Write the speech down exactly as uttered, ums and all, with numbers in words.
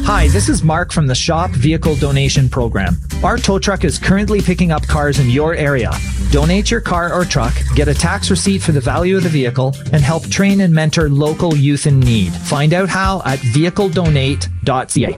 Hi, this is Mark from the Shop Vehicle Donation Program. Our tow truck is currently picking up cars in your area. Donate your car or truck, get a tax receipt for the value of the vehicle, and help train and mentor local youth in need. Find out how at vehicle donate dot c a.